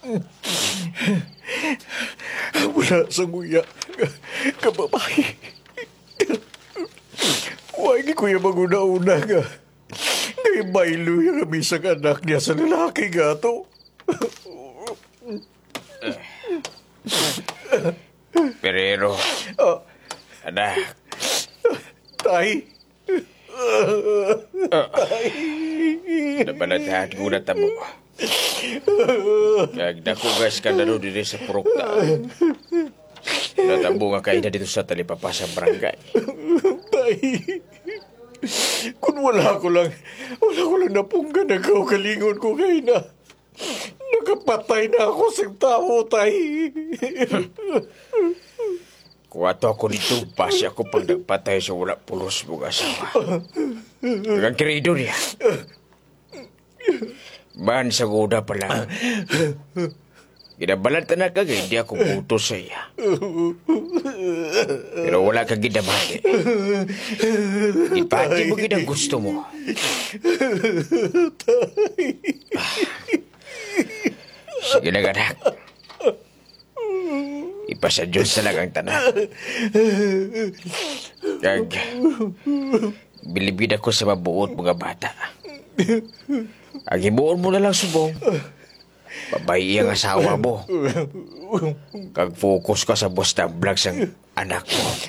Wala sa nguya. Kababae. Huwag kuya maguna-una nga. Ngay baylo yung amisang anak niya sa lalaki nga to. Perero, anak, Tay. nabaladahan ko na tamo. Kag nakugas ka na rin dito sa purukta. Natabo nga kayo na dito sa talipapa sa barangay. Tay. Kung wala ko lang napungga na kalingon ko kayo na. Nakapatay na ako sa tao, Tay. Kung ato ako dito, pasi ako pag nagpatay sa wala pulos mong asawa. Ang kirido niya. Man sa guda pala. Ginabalatan na kagay, hindi ako putos sa iya. Pero wala kang ginamali. Ipati mo ginang gusto mo. Sige lang, anak. Ipasa Diyos na lang ang tanan. Kag, bilibid ako sa mabuot mga bata. Ang himuon mo na lang subong. Babayi ang asawa mo. Kag focus ka sa boss na vlog sang anak mo.